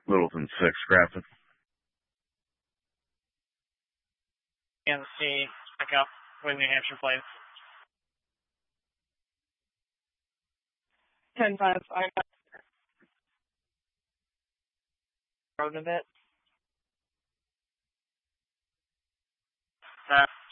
Littleton 6, Grafton. Kansas City, pick up with New Hampshire plates. 10-5, I'm road a bit.